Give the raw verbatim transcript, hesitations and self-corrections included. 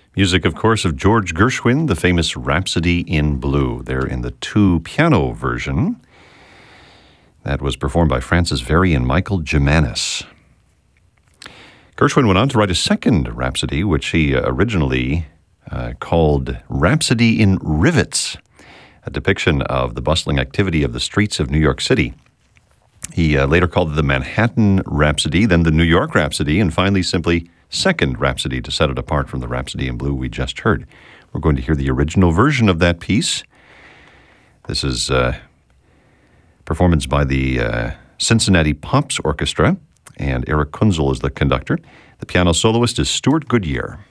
Music, of course, of George Gershwin, the famous Rhapsody in Blue. There in the two-piano version. That was performed by Francis Very and Michael Gimanis. Gershwin went on to write a second Rhapsody, which he uh, originally uh, called Rhapsody in Rivets, a depiction of the bustling activity of the streets of New York City. He uh, later called it the Manhattan Rhapsody, then the New York Rhapsody, and finally simply Second Rhapsody to set it apart from the Rhapsody in Blue we just heard. We're going to hear the original version of that piece. This is uh, performance by the uh, Cincinnati Pops Orchestra, and Eric Kunzel is the conductor. The piano soloist is Stuart Goodyear.